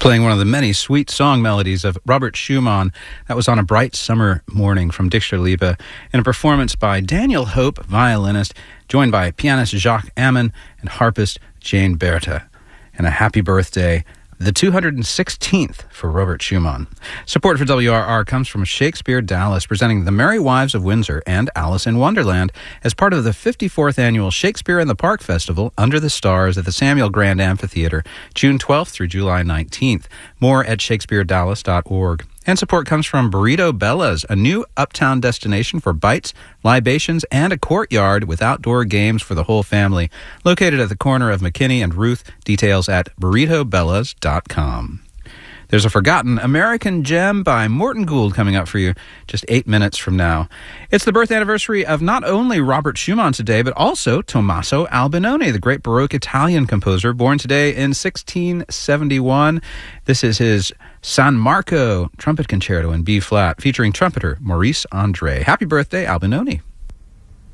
Playing one of the many sweet song melodies of Robert Schumann. That was On a Bright Summer Morning from Dichterliebe, in a performance by Daniel Hope, violinist, joined by pianist Jacques Ammon and harpist Jane Bertha. And a happy birthday, the 216th for Robert Schumann. Support for WRR comes from Shakespeare Dallas, presenting The Merry Wives of Windsor and Alice in Wonderland as part of the 54th Annual Shakespeare in the Park Festival Under the Stars at the Samuel Grand Amphitheater, June 12th through July 19th. More at shakespearedallas.org. And support comes from Burrito Bella's, a new uptown destination for bites, libations, and a courtyard with outdoor games for the whole family. Located at the corner of McKinney and Ruth. Details at burritobellas.com. There's a forgotten American gem by Morton Gould coming up for you just 8 minutes from now. It's the birth anniversary of not only Robert Schumann today, but also Tommaso Albinoni, the great Baroque Italian composer, born today in 1671. This is his San Marco trumpet concerto in B-flat, featuring trumpeter Maurice Andre. Happy birthday, Albinoni.